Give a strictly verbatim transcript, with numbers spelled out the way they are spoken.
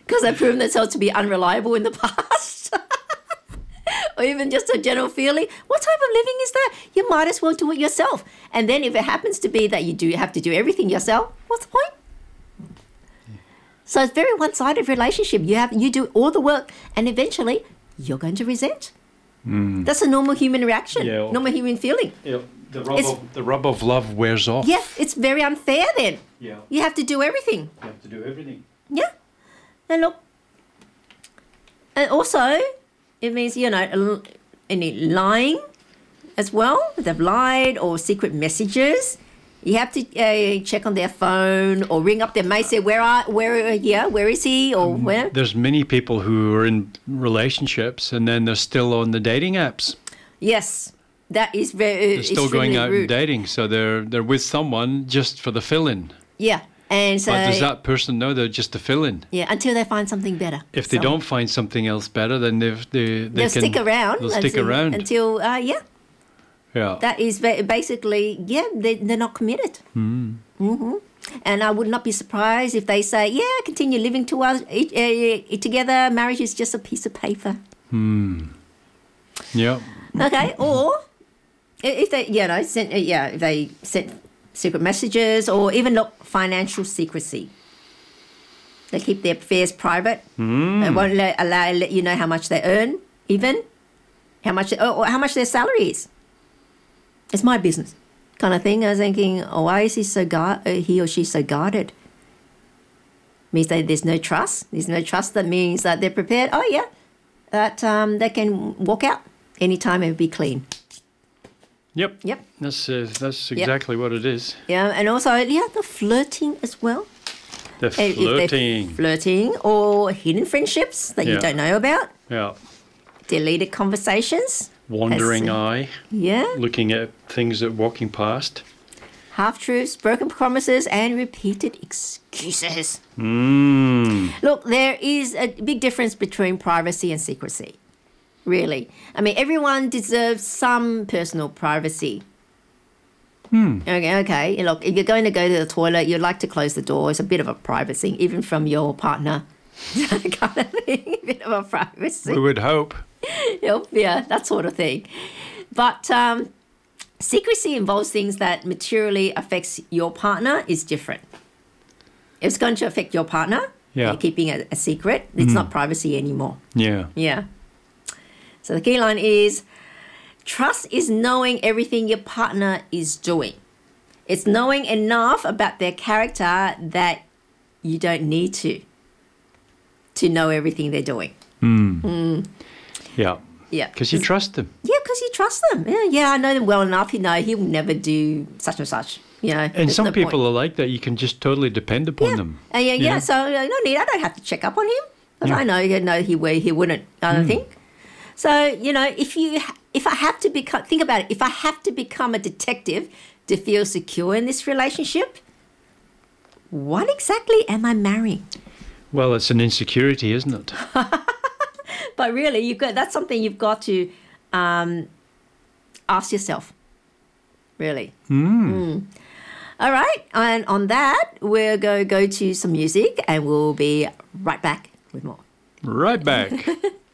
because they've proven themselves to be unreliable in the past. Or even just a general feeling. What type of living is that? You might as well do it yourself. And then if it happens to be that you do have to do everything yourself, what's the point? So it's a very one-sided relationship. You have you do all the work, and eventually you're going to resent. Mm. That's a normal human reaction, yeah, normal human feeling. Yeah, the rub of the rub of love wears off. Yeah, it's very unfair then. Yeah, you have to do everything. You have to do everything. Yeah, and look, and also it means you know any lying as well. They've lied or secret messages. You have to uh, check on their phone or ring up their mate, say, where are, where, yeah, where is he or um, where? There's many people who are in relationships and then they're still on the dating apps. Yes, that is very They're still going out rude. and dating, so they're they're with someone just for the fill-in. Yeah, and so... But does that person know they're just a fill-in? Yeah, until they find something better. If they so. don't find something else better, then they've, they they they'll can... stick around. They'll stick until, around. Until, uh, yeah. Yeah. That is basically, yeah, they, they're not committed. Mm. Mm-hmm. And I would not be surprised if they say, yeah, continue living to us, uh, together. Marriage is just a piece of paper. Hmm. Yeah. Okay. Or if they, you know, sent, yeah, if they sent secret messages or even look, financial secrecy. They keep their affairs private. Mm. They won't let, allow let you know how much they earn, even how much or how much their salary is. It's my business, kind of thing. I was thinking, oh, why is he so guard? Uh, he or she so guarded? Means that there's no trust. There's no trust. That means that they're prepared. Oh yeah, that um, they can walk out anytime and be clean. Yep. Yep. That's uh, that's exactly yep. what it is. Yeah, and also yeah, the flirting as well. The flirting. Flirting or hidden friendships that yeah. you don't know about. Yeah. Deleted conversations. Wandering eye. Yeah. Looking at things that walking past. Half-truths, broken promises, and repeated excuses. Mm. Look, there is a big difference between privacy and secrecy. Really. I mean, everyone deserves some personal privacy. Hmm. Okay, okay. Look, if you're going to go to the toilet, you'd like to close the door. It's a bit of a privacy, even from your partner. kind of thing. A bit of a privacy. We would hope. Yeah, that sort of thing. But um, secrecy involves things that materially affects your partner is different. If it's going to affect your partner, yeah. you're keeping a, a secret, it's mm. not privacy anymore. Yeah. Yeah. So the key line is, trust is knowing everything your partner is doing. It's knowing enough about their character that you don't need to, to know everything they're doing. Mm. Mm. Yeah. Yeah. Because you trust them. Yeah, because you trust them. Yeah, yeah, I know them well enough. You know, he'll never do such and such. You know, and some no people point. are like that. You can just totally depend upon yeah. them. Uh, yeah, yeah. know? So uh, no need. I don't have to check up on him because Yeah. I know, you know, he he wouldn't. I don't Mm. think. So you know, if you if I have to become, think about it. If I have to become a detective to feel secure in this relationship, what exactly am I marrying? Well, it's an insecurity, isn't it? But really, you've got that's something you've got to um, ask yourself. Really. Mm. Mm. All right, and on that, we'll go go to some music, and we'll be right back with more. Right back.